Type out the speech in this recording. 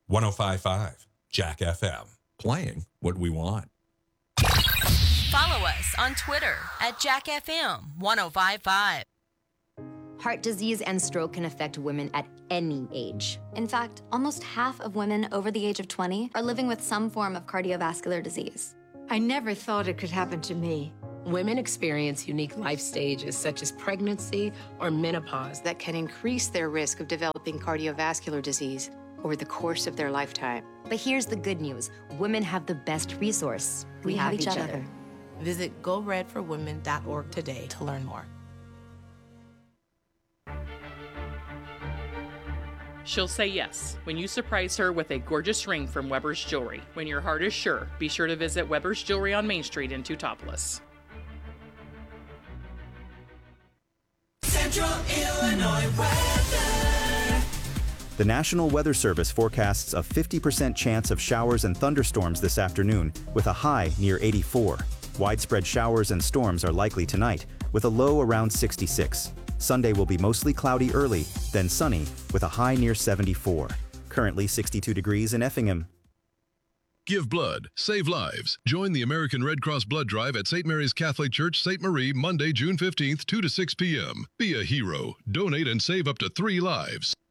105.5 Jack FM. Playing what we want. Follow us on Twitter at JackFM1055. Heart disease and stroke can affect women at any age. In fact, almost half of women over the age of 20 are living with some form of cardiovascular disease. I never thought it could happen to me. Women experience unique life stages such as pregnancy or menopause that can increase their risk of developing cardiovascular disease over the course of their lifetime. But here's the good news. Women have the best resource. We have each other. Visit GoRedForWomen.org today to learn more. She'll say yes when you surprise her with a gorgeous ring from Weber's Jewelry. When your heart is sure, be sure to visit Weber's Jewelry on Main Street in Teutopolis. Central Illinois weather. The National Weather Service forecasts a 50% chance of showers and thunderstorms this afternoon, with a high near 84. Widespread showers and storms are likely tonight, with a low around 66. Sunday will be mostly cloudy early, then sunny, with a high near 74. Currently 62 degrees in Effingham. Give blood, save lives. Join the American Red Cross Blood Drive at St. Mary's Catholic Church, St. Marie, Monday, June 15th, 2 to 6 p.m. Be a hero. Donate and save up to 3 lives.